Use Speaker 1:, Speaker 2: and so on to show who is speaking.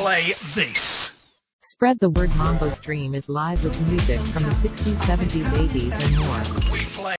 Speaker 1: play this.
Speaker 2: Spread the word. Mambo Stream is live with music from the 60s, 70s, 80s, and more.
Speaker 1: We play